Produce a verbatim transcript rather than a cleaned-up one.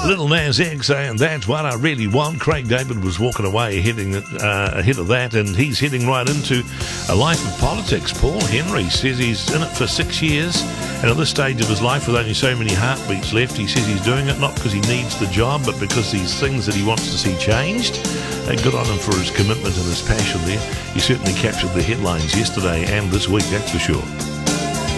Little Nas X saying that's what I really want. Craig David was walking away heading uh, ahead of that, and he's heading right into a life of politics. Paul Henry says he's in it for six years, and at this stage of his life with only so many heartbeats left, he says he's doing it not because he needs the job, but because these things that he wants to see changed. Uh, good on him for his commitment and his passion there. He certainly captured the headlines yesterday and this week, that's for sure.